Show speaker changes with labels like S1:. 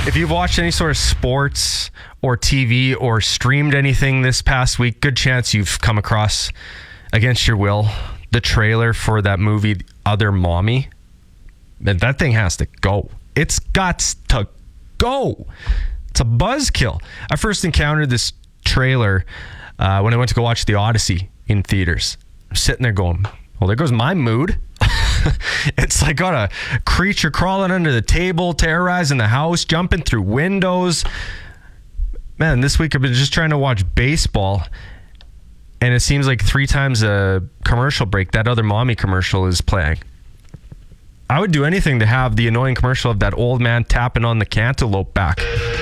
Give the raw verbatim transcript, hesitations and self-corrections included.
S1: If you've watched any sort of sports or T V or streamed anything this past week, good chance you've come across, against your will, the trailer for that movie, Other Mommy. And that thing has to go. It's got to go. It's a buzzkill. I first encountered this trailer uh, when I went to go watch The Odyssey in theaters. I'm sitting there going, well, there goes my mood. It's like got a creature crawling under the table, terrorizing the house, jumping through windows. Man, this week I've been just trying to watch baseball, and it seems like three times a commercial break, that Other Mommy commercial is playing. I would do anything to have the annoying commercial of that old man tapping on the cantaloupe back.